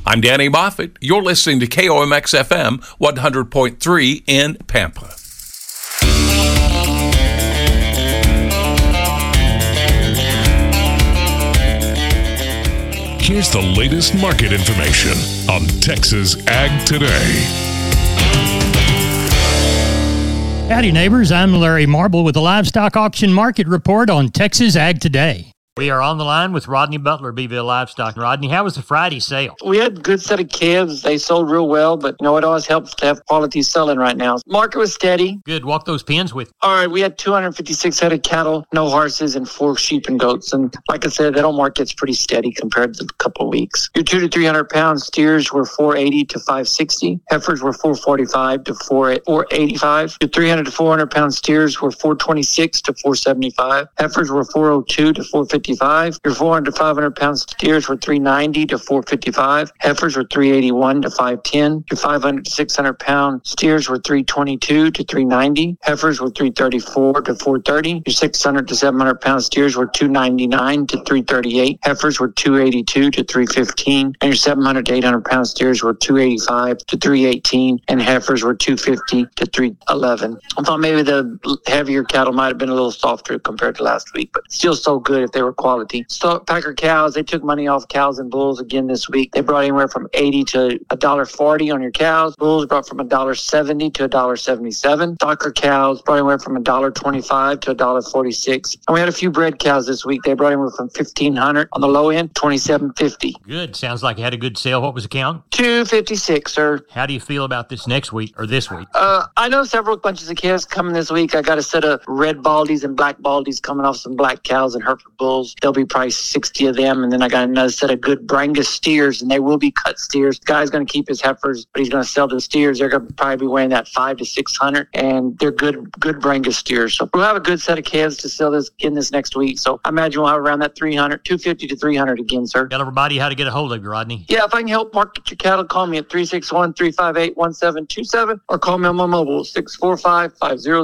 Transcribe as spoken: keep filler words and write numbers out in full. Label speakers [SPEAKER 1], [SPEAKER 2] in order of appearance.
[SPEAKER 1] I'm Danny Moffett. You're listening to K O M X F M one hundred point three in Pampa.
[SPEAKER 2] Here's the latest market information on Texas Ag Today.
[SPEAKER 3] Howdy, neighbors. I'm Larry Marble with the Livestock Auction Market Report on Texas Ag Today. We are on the line with Rodney Butler, Beeville Livestock. Rodney, how was the Friday sale?
[SPEAKER 4] We had a good set of calves. They sold real well, but you know, it always helps to have quality selling right now. Market was steady.
[SPEAKER 3] Good. Walk those pens with.
[SPEAKER 4] All right, we had two hundred fifty-six head of cattle, no horses, and four sheep and goats. And like I said, that whole market's pretty steady compared to a couple of weeks. Your two to three hundred pound steers were four eighty to five sixty. Heifers were four forty-five to four eighty-five. Your three hundred to four hundred pound steers were four twenty-six to four seventy-five. Heifers were four oh two to four fifty-five. Your four hundred to five hundred pound steers were three ninety to four fifty-five. Heifers were three eighty-one to five ten. Your five hundred to six hundred pound steers were three twenty-two to three ninety. Heifers were three thirty-four to four thirty. Your six hundred to seven hundred pound steers were two ninety-nine to three thirty-eight. Heifers were two eighty-two to three fifteen. And your seven hundred to eight hundred pound steers were two eighty-five to three eighteen. And heifers were two fifty to three eleven. I thought maybe the heavier cattle might have been a little softer compared to last week, but still so good if they were quality. So Packer cows, they took money off cows and bulls again this week. They brought anywhere from eighty to one dollar forty on your cows. Bulls brought from one dollar seventy to one dollar seventy-seven. Stocker cows brought anywhere from one dollar twenty-five to one dollar forty-six. And we had a few bred cows this week. They brought anywhere from fifteen hundred on the low end, twenty-seven fifty.
[SPEAKER 3] Good. Sounds like you had a good sale. What was the count?
[SPEAKER 4] two fifty-six, sir.
[SPEAKER 3] How do you feel about this next week or this week?
[SPEAKER 4] Uh, I know several bunches of calves coming this week. I got a set of red baldies and black baldies coming off some black cows and Hereford bulls. They'll be probably sixty of them. And then I got another set of good Brangus steers, and they will be cut steers. The guy's going to keep his heifers, but he's going to sell the steers. They're going to probably be weighing that five to six hundred, and they're good, good Brangus steers. So we'll have a good set of calves to sell this in this next week. So I imagine we'll have around that three hundred, two fifty to three hundred again, sir.
[SPEAKER 3] Tell everybody how to get a hold of you, Rodney.
[SPEAKER 4] Yeah, if I can help market your cattle, call me at three six one, three five eight, one seven two seven or call me on my mobile, six four five, five zero